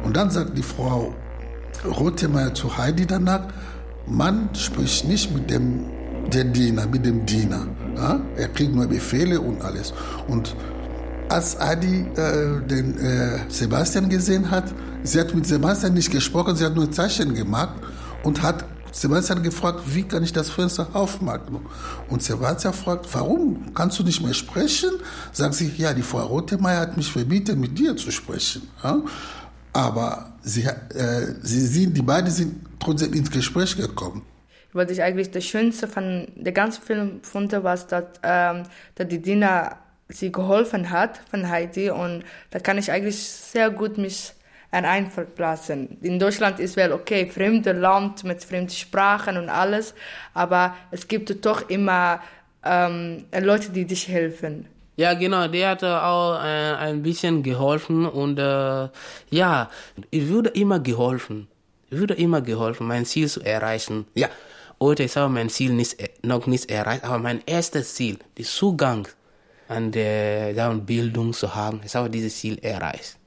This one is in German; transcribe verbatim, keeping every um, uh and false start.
Und dann sagt die Frau Rothenmeier zu Heidi danach, man spricht nicht mit dem der Diener, mit dem Diener. Ja? Er kriegt nur Befehle und alles. Und als Heidi äh, den äh, Sebastian gesehen hat, sie hat mit Sebastian nicht gesprochen, sie hat nur Zeichen gemacht und hat Sebastian gefragt, wie kann ich das Fenster aufmachen? Und Sebastian fragt, warum kannst du nicht mehr sprechen? Sagt sie, ja, die Frau Rothenmeier hat mich verboten, mit dir zu sprechen. Ja? Aber sie, äh, sie sind, die beiden sind trotzdem ins Gespräch gekommen. Was ich eigentlich das Schönste von der ganzen Film fand, was, dass, ähm, dass die Dina sie geholfen hat von Heidi, und da kann ich eigentlich sehr gut mich einverlassen. In Deutschland ist wel okay, fremde Land mit fremden Sprachen und alles, aber es gibt doch immer ähm, Leute, die dich helfen. Ja, genau, der hat auch äh, ein bisschen geholfen und äh, ja, ich würde immer geholfen. Ich würde immer geholfen, mein Ziel zu erreichen. Ja, heute ist auch mein Ziel nicht, noch nicht erreicht, aber mein erstes Ziel, der Zugang an der Bildung zu haben, ist auch dieses Ziel erreicht.